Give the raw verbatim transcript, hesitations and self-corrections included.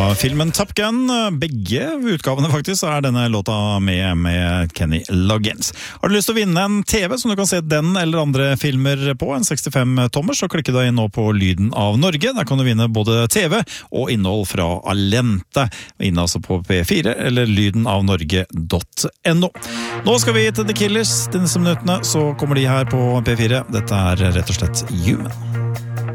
Fra filmen Top Gun, begge utgavene faktisk, så er denne låta med, med Kenny Loggins. Har du lyst til å vinne en T V som du kan se den eller andre filmer på, en sekstifem tommer, så klikker du inn nå på Lyden av Norge. Der kan du vinne både T V og innhold fra Alente. Inne altså på P fire eller lyden av norge punktum no. Nå skal vi til The Killers. De neste minuttene så kommer de her på P fire. Dette er rett og slett Human.